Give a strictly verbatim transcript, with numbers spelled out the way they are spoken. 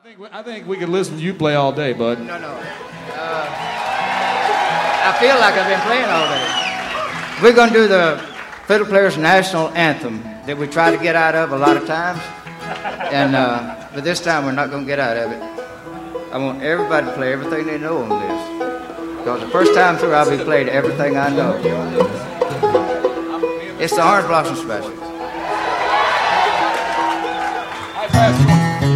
think, I think we could listen to you play all day, bud. No, no. Uh, I feel like I've been playing all day. We're going to do the Fiddle Players National Anthem that we try to get out of a lot of times. And uh, but this time we're not going to get out of it. I want everybody to play everything they know on this. Because the first time through, I'll be playing everything I know. It's the Orange Blossom Special. Hi, Pastor.